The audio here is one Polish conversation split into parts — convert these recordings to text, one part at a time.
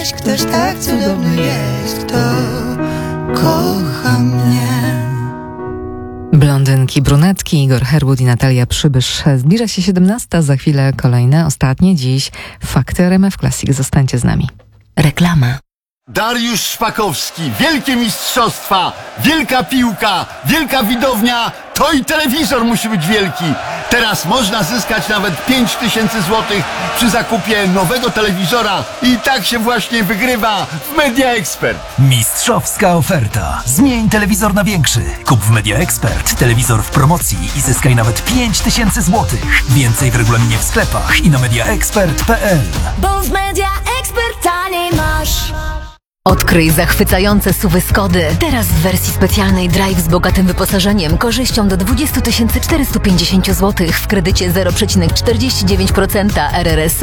gdzieś ktoś tak cudowny jest, kto kocha mnie. Blondynki, brunetki, Igor Herwood i Natalia Przybysz. Zbliża się 17, za chwilę kolejne, ostatnie dziś fakty RMF Classic. Zostańcie z nami. Reklama. Dariusz Szpakowski, wielkie mistrzostwa, wielka piłka, wielka widownia, to i telewizor musi być wielki. Teraz można zyskać nawet 5000 złotych przy zakupie nowego telewizora i tak się właśnie wygrywa w Media Expert. Mistrzowska oferta. Zmień telewizor na większy. Kup w Media Expert telewizor w promocji i zyskaj nawet 5000 złotych. Więcej w regulaminie w sklepach i na mediaexpert.pl. Bo w Media Expert taniej masz. Odkryj zachwycające SUV-y Skody. Teraz w wersji specjalnej Drive z bogatym wyposażeniem, korzyścią do 20 450 zł w kredycie 0,49%, RRSO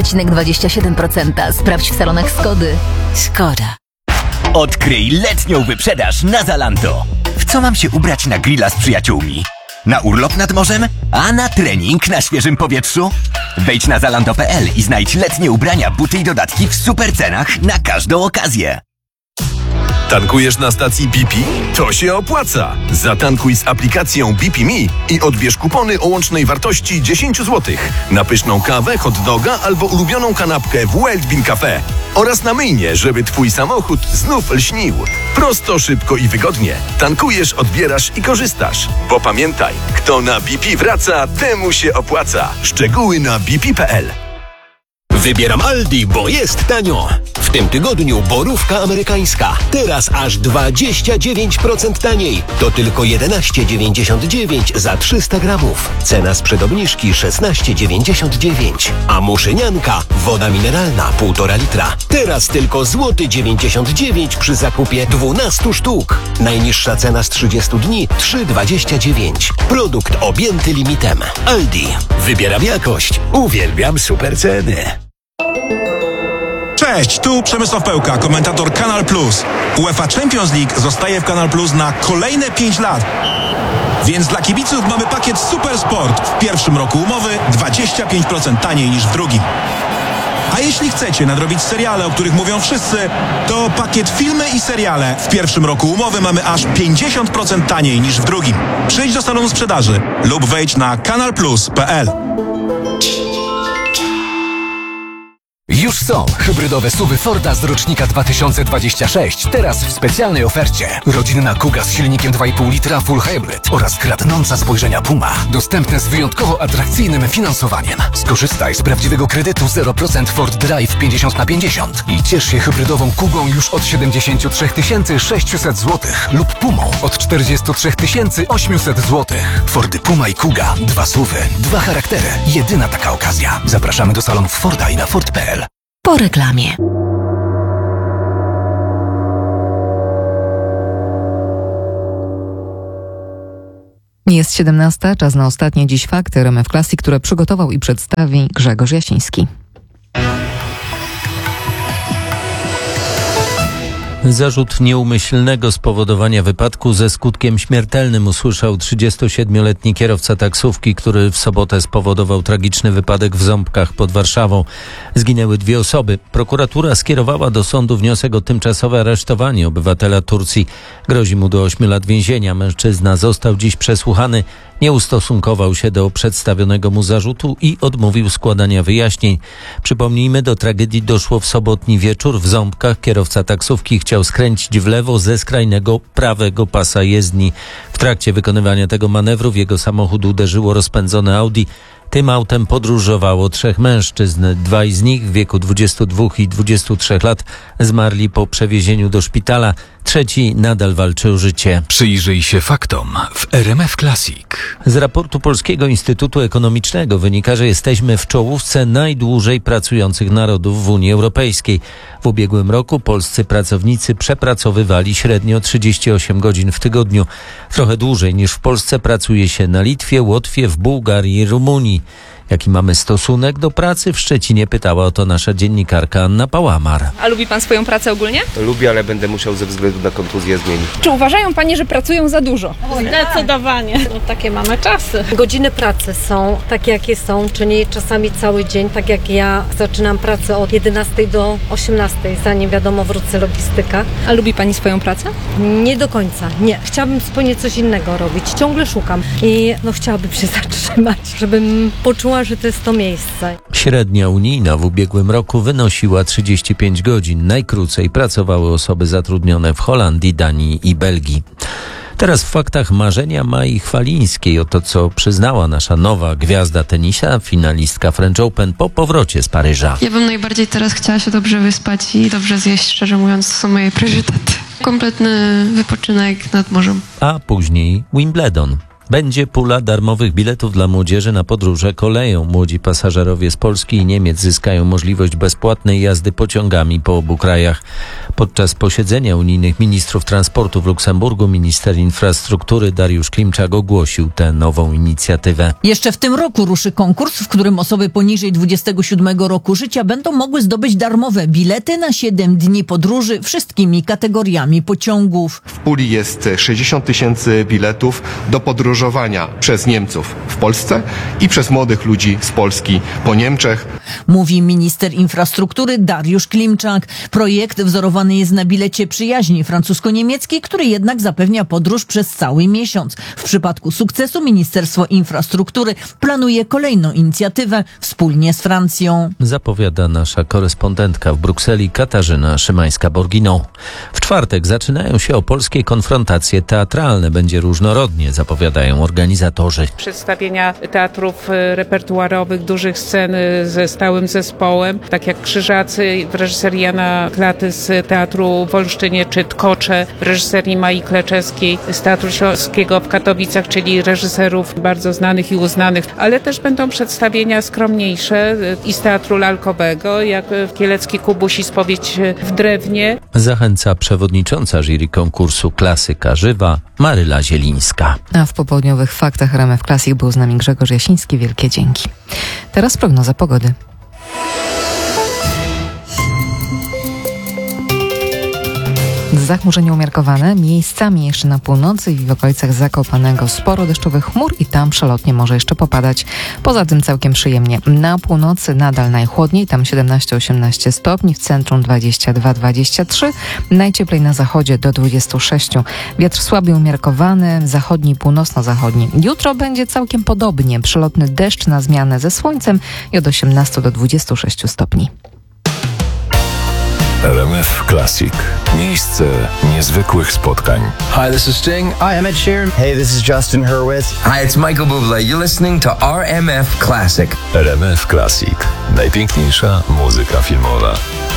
3,27%. Sprawdź w salonach Skody. Skoda. Odkryj letnią wyprzedaż na Zalando. W co mam się ubrać na grilla z przyjaciółmi? Na urlop nad morzem? A na trening na świeżym powietrzu? Wejdź na zalando.pl i znajdź letnie ubrania, buty i dodatki w super cenach na każdą okazję. Tankujesz na stacji BP? To się opłaca! Zatankuj z aplikacją BP Me i odbierz kupony o łącznej wartości 10 zł na pyszną kawę, hot doga albo ulubioną kanapkę w Wild Bean Cafe oraz na myjnie, żeby twój samochód znów lśnił. Prosto, szybko i wygodnie. Tankujesz, odbierasz i korzystasz. Bo pamiętaj, kto na BP wraca, temu się opłaca. Szczegóły na bp.pl. Wybieram Aldi, bo jest tanio. W tym tygodniu borówka amerykańska. Teraz aż 29% taniej. To tylko 11,99 za 300 gramów. Cena sprzed obniżki 16,99. A muszynianka, woda mineralna 1,5 litra. Teraz tylko złoty 99 przy zakupie 12 sztuk. Najniższa cena z 30 dni 3,29. Produkt objęty limitem. Aldi. Wybieram jakość. Uwielbiam super ceny. Cześć, tu Przemysław Pełka, komentator Kanal Plus. UEFA Champions League zostaje w Kanal Plus na kolejne 5 lat. Więc dla kibiców mamy pakiet Super Sport. W pierwszym roku umowy 25% taniej niż w drugim. A jeśli chcecie nadrobić seriale, o których mówią wszyscy, to pakiet filmy i seriale. W pierwszym roku umowy mamy aż 50% taniej niż w drugim. Przyjdź do salonu sprzedaży lub wejdź na kanalplus.pl. Już są hybrydowe SUV-y Forda z rocznika 2026. Teraz w specjalnej ofercie. Rodzinna Kuga z silnikiem 2,5 litra Full Hybrid oraz kradnąca spojrzenia Puma. Dostępne z wyjątkowo atrakcyjnym finansowaniem. Skorzystaj z prawdziwego kredytu 0% Ford Drive 50/50 i ciesz się hybrydową Kugą już od 73 600 zł lub Pumą od 43 800 zł. Fordy Puma i Kuga. 2 SUV-y, 2 charaktery. Jedyna taka okazja. Zapraszamy do salonów Forda i na Ford.pl. Po reklamie. Jest 17, czas na ostatnie dziś fakty RMF Classic, które przygotował i przedstawi Grzegorz Jasiński. Zarzut nieumyślnego spowodowania wypadku ze skutkiem śmiertelnym usłyszał 37-letni kierowca taksówki, który w sobotę spowodował tragiczny wypadek w Ząbkach pod Warszawą. Zginęły 2 osoby. Prokuratura skierowała do sądu wniosek o tymczasowe aresztowanie obywatela Turcji. Grozi mu do 8 lat więzienia. Mężczyzna został dziś przesłuchany. Nie ustosunkował się do przedstawionego mu zarzutu i odmówił składania wyjaśnień. Przypomnijmy, do tragedii doszło w sobotni wieczór w Ząbkach. Kierowca taksówki chciał skręcić w lewo ze skrajnego prawego pasa jezdni. W trakcie wykonywania tego manewru w jego samochód uderzyło rozpędzone Audi. Tym autem podróżowało 3 mężczyzn. 2 z nich w wieku 22 i 23 lat zmarli po przewiezieniu do szpitala. 3 nadal walczy o życie. Przyjrzyj się faktom w RMF Classic. Z raportu Polskiego Instytutu Ekonomicznego wynika, że jesteśmy w czołówce najdłużej pracujących narodów w Unii Europejskiej. W ubiegłym roku polscy pracownicy przepracowywali średnio 38 godzin w tygodniu. Trochę dłużej niż w Polsce pracuje się na Litwie, Łotwie, w Bułgarii i Rumunii. Jaki mamy stosunek do pracy w Szczecinie, pytała o to nasza dziennikarka Anna Pałamar. A lubi pan swoją pracę ogólnie? Lubię, ale będę musiał ze względu na kontuzję zmienić. Czy uważają panie, że pracują za dużo? Zdecydowanie. No, takie mamy czasy. Godziny pracy są takie, jakie są, czyli czasami cały dzień, tak jak ja zaczynam pracę od 11 do 18, zanim wiadomo wrócę logistyka. A lubi pani swoją pracę? Nie do końca, nie. Chciałabym zupełnie coś innego robić. Ciągle szukam i chciałabym się zatrzymać, żebym poczuła, że to jest to miejsce. Średnia unijna w ubiegłym roku wynosiła 35 godzin. Najkrócej pracowały osoby zatrudnione w Holandii, Danii i Belgii. Teraz w faktach marzenia Mai Chwalińskiej o to, co przyznała nasza nowa gwiazda tenisa, finalistka French Open po powrocie z Paryża. Ja bym najbardziej teraz chciała się dobrze wyspać i dobrze zjeść, szczerze mówiąc, to są moje priorytety. Kompletny wypoczynek nad morzem. A później Wimbledon. Będzie pula darmowych biletów dla młodzieży na podróże koleją. Młodzi pasażerowie z Polski i Niemiec zyskają możliwość bezpłatnej jazdy pociągami po obu krajach. Podczas posiedzenia unijnych ministrów transportu w Luksemburgu minister infrastruktury Dariusz Klimczak ogłosił tę nową inicjatywę. Jeszcze w tym roku ruszy konkurs, w którym osoby poniżej 27 roku życia będą mogły zdobyć darmowe bilety na 7 dni podróży wszystkimi kategoriami pociągów. W puli jest 60 000 biletów do podróżowania przez Niemców w Polsce i przez młodych ludzi z Polski po Niemczech. Mówi minister infrastruktury Dariusz Klimczak. Projekt wzorowany jest na bilecie przyjaźni francusko-niemieckiej, który jednak zapewnia podróż przez cały miesiąc. W przypadku sukcesu Ministerstwo Infrastruktury planuje kolejną inicjatywę wspólnie z Francją. Zapowiada nasza korespondentka w Brukseli Katarzyna Szymańska-Borginą. W czwartek zaczynają się opolskie konfrontacje teatralne. Będzie różnorodnie, zapowiadają organizatorzy. Przedstawienia teatrów repertuarowych, dużych scen ze stałym zespołem, tak jak Krzyżacy w reżyserii Jana Klaty z Teatru w Olsztynie, czy Tkocze w reżyserii Mai Kleczewskiej z Teatru Śląskiego w Katowicach, czyli reżyserów bardzo znanych i uznanych, ale też będą przedstawienia skromniejsze i z Teatru Lalkowego, jak Kielecki Kubuś i Spowiedź w Drewnie. Zachęca przewodnicząca jury konkursu Klasyka Żywa Maryla Zielińska. A w popołudniowych faktach RMF Classic był z nami Grzegorz Jasiński. Wielkie dzięki. Teraz prognoza pogody. Zachmurzenie umiarkowane, miejscami jeszcze na północy i w okolicach Zakopanego sporo deszczowych chmur i tam przelotnie może jeszcze popadać. Poza tym całkiem przyjemnie. Na północy nadal najchłodniej, tam 17-18 stopni, w centrum 22-23, najcieplej na zachodzie do 26. Wiatr słaby umiarkowany, zachodni, północno-zachodni. Jutro będzie całkiem podobnie, przelotny deszcz na zmianę ze słońcem i od 18 do 26 stopni. RMF Classic. Miejsce niezwykłych spotkań. Hi, this is Sting. Hi, I'm Ed Sheeran. Hey, this is Justin Hurwitz. Hi, it's Michael Bublé. You're listening to RMF Classic. RMF Classic. Najpiękniejsza muzyka filmowa.